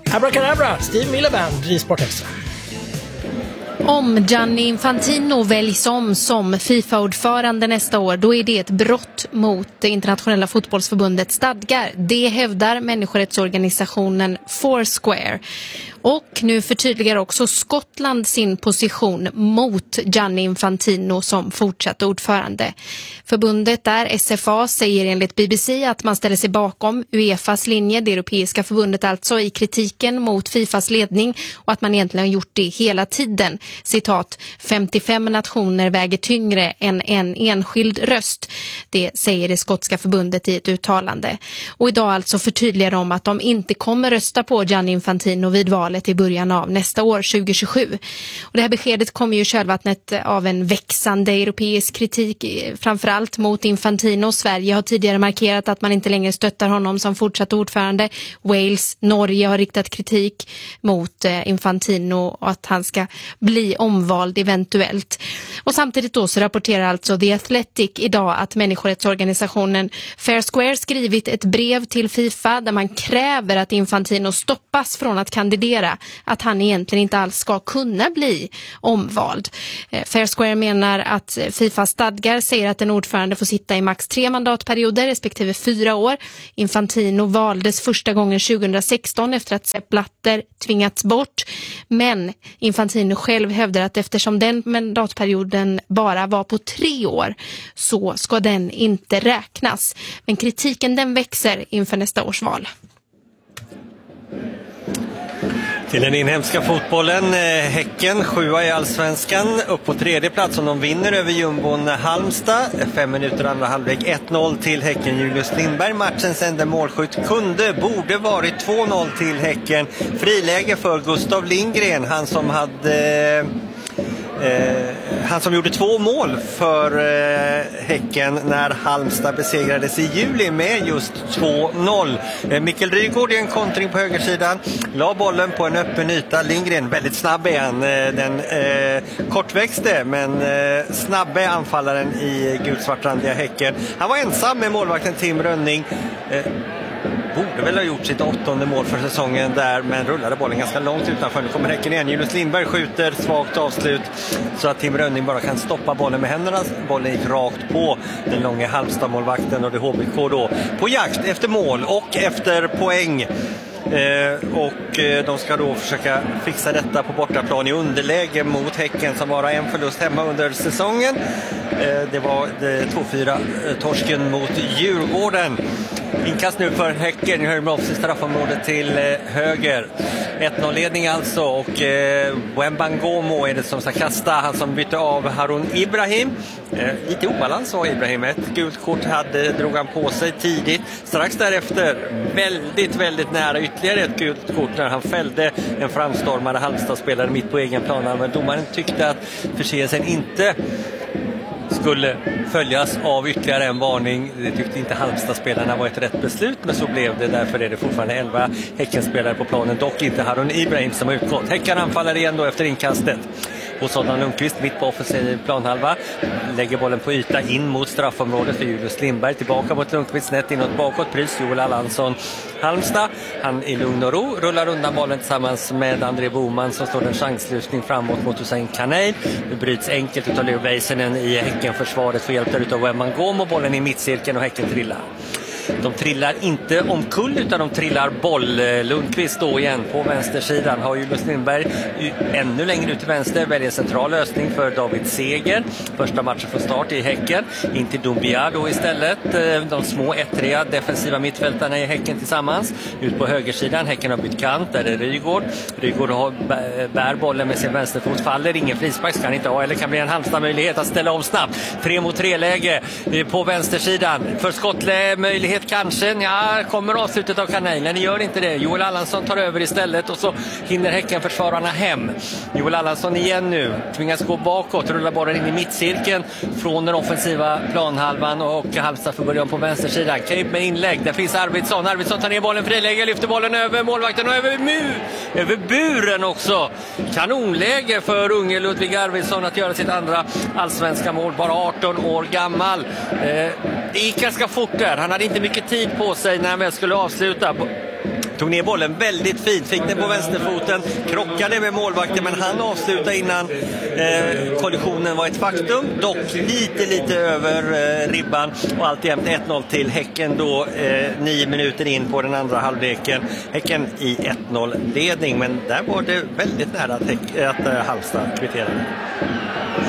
Abracadabra, Steve Miliband i Sport Extra. Om Gianni Infantino väljs som FIFA-ordförande nästa år, då är det ett brott mot det internationella fotbollsförbundets stadgar. Det hävdar människorättsorganisationen Foursquare. Och nu förtydligar också Skottland sin position mot Gianni Infantino som fortsatt ordförande. Förbundet där, SFA, säger enligt BBC att man ställer sig bakom UEFAs linje, det europeiska förbundet alltså, i kritiken mot FIFAs ledning och att man egentligen har gjort det hela tiden. Citat, 55 nationer väger tyngre än en enskild röst. Det säger det skotska förbundet i ett uttalande. Och idag alltså förtydligar de att de inte kommer rösta på Gianni Infantino vid valet i början av nästa år, 2027. Och det här beskedet kommer ju i kölvattnet av en växande europeisk kritik, framförallt mot Infantino. Sverige har tidigare markerat att man inte längre stöttar honom som fortsatt ordförande. Wales, Norge har riktat kritik mot Infantino och att han ska bli omvald eventuellt. Och samtidigt då så rapporterar alltså The Athletic idag att människorättsorganisationen Foursquare skrivit ett brev till FIFA där man kräver att Infantino stoppas från att kandidera, att han egentligen inte alls ska kunna bli omvald. Foursquare menar att FIFAs stadgar säger att en ordförande får sitta i max 3 mandatperioder respektive 4 år. Infantino valdes första gången 2016 efter att Sepp Blatter tvingats bort. Men Infantino själv hävdar att eftersom den mandatperioden bara var på 3 år så ska den inte räknas. Men kritiken den växer inför nästa års val. Till den inhemska fotbollen, Häcken 7 i Allsvenskan, upp på 3:e plats om de vinner över jumbon Halmstad. 5 minuter andra halvlek, 1-0 till Häcken. Julius Lindberg, matchens enda målskytt, borde varit 2-0 till Häcken. Friläge för Gustav Lindgren, han som gjorde 2 mål för Häcken när Halmstad besegrades i juli med just 2-0. Mikkel Rygaard i en kontring på högersidan, la bollen på en öppen yta. Lindgren, väldigt snabb är han, den kortväxte men snabbe anfallaren i gulsvartrandiga Häcken. Han var ensam med målvakten Tim Rönning. Borde väl ha gjort sitt 8:e mål för säsongen där, men rullade bollen ganska långt utanför. Nu kommer Häcken igen. Julius Lindberg skjuter, svagt avslut så att Tim Rönning bara kan stoppa bollen med händerna. Bollen gick rakt på den långa Halmstad-målvakten och det HBK då på jakt efter mål och efter poäng. Och de ska då försöka fixa detta på bortaplan i underläge mot Häcken som bara en förlust hemma under säsongen. Det var 2-4 torsken mot Djurgården. Inkast nu för Häcken i Höjmrovs i straffområdet till höger. 1-0-ledning alltså, och Wembangomo är det som ska kasta, han som bytte av Harun Ibrahim. Lite obalans var Ibrahim, ett gult kort drog han på sig tidigt. Strax därefter väldigt nära ytterligare ett gult kort när han fällde en framstormade Halmstad-spelare mitt på egen plan. Men domaren tyckte att förseelsen inte skulle följas av ytterligare en varning. Det tyckte inte Halmstad-spelarna var ett rätt beslut, men så blev det. Därför är det fortfarande 11 Häckenspelare på planen, dock inte Harun Ibrahim som har utgått. Häcken anfaller igen då efter inkastet. Och Sådan Lundqvist mitt på offensiv planhalva lägger bollen på yta in mot straffområdet för Julius Lindberg. Tillbaka mot Lundqvist, nätt inåt bakåt. Prys Joel Allansson, Halmstad. Han i lugn och ro rullar undan bollen tillsammans med André Boman som står en chanslyftning framåt mot Hussein Kanel. Det bryts enkelt utav Leo Väisänen i Häckenförsvaret för hjälp utav Wembangomo. Bollen i mittcirkeln och Häcken trillar. De trillar inte omkull utan de trillar boll. Lundqvist då igen på vänstersidan. Har Julius Lindberg ännu längre ut till vänster. Väljer central lösning för David Seger. Första matchen från start i Häcken. In till Doumbia då istället. De små ettriga defensiva mittfältarna i Häcken tillsammans. Ut på högersidan. Häcken har bytt kant. Där är Rygaard. Rygaard bär bollen med sin vänsterfot. Faller. Ingen frispark ska han inte ha. Eller kan bli en Halmstad-möjlighet att ställa om snabbt. 3-mot-3-läge på vänstersidan. För skottlä möjlighet kanske. Ja, kommer avslutet av Kanel. Ni gör inte det. Joel Allansson tar över istället och så hinner Häckenförsvararna hem. Joel Allansson igen nu. Tvingas gå bakåt. Rullar bollen in i mittcirkeln från den offensiva planhalvan och Halmstad får börja på vänstersidan. Cape med inlägg. Där finns Arvidsson. Arvidsson tar ner bollen, friläge, lyfter bollen över målvakten och över buren också. Kanonläge för unge Ludvig Arvidsson att göra sitt andra allsvenska mål. Bara 18 år gammal. Det gick ganska fort där. Han hade inte mycket tid på sig när han skulle avsluta. tog ner bollen väldigt fint, fick den på vänsterfoten, krockade med målvakten, men han avslutade innan kollisionen var ett faktum, dock lite över ribban, och alltjämt 1-0 till Häcken då 9 minuter in på den andra halvleken. Häcken i 1-0 ledning, men där var det väldigt nära att Halmstad kvitterade.